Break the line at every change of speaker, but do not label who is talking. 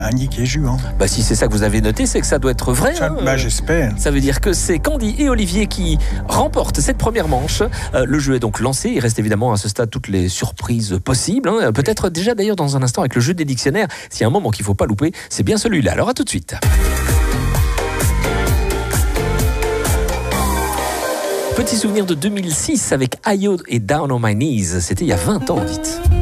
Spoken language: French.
Annick et Juan.
Bah si c'est ça que vous avez noté, c'est que ça doit être vrai.
J'espère.
Ça veut dire que c'est Candy et Olivier qui remportent cette première manche. Le jeu est donc lancé. Il reste évidemment à ce stade toutes les surprises possibles. Peut-être déjà d'ailleurs dans un instant avec le jeu des dictionnaires. S'il y a un moment qu'il ne faut pas louper, c'est bien celui-là. Alors à tout de suite. Petit souvenir de 2006 avec Ayo et Down on My Knees. C'était il y a 20 ans, dites.